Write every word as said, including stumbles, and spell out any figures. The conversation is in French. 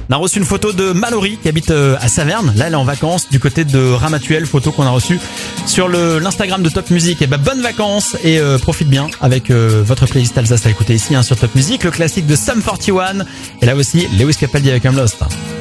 On a reçu une photo de Mallory qui habite à Saverne. Là, elle est en vacances du côté de Ramatuelle. Photo qu'on a reçue sur le, l'Instagram de Top Music. Et ben, bonnes vacances et euh, profite bien avec euh, votre playlist Alsace à écouter ici hein, sur Top Music. Le classique de Sum forty one. Et là aussi, Lewis Capaldi avec I'm Lost.